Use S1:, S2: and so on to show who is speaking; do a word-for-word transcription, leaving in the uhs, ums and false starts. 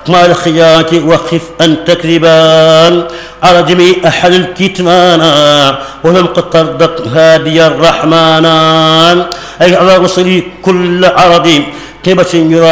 S1: مع الخيات وخف أن تكذبان على جميع أحد الكتمانا ولم قد تردق هادي الرحمن أي على رسلي كل عرض كبش يرى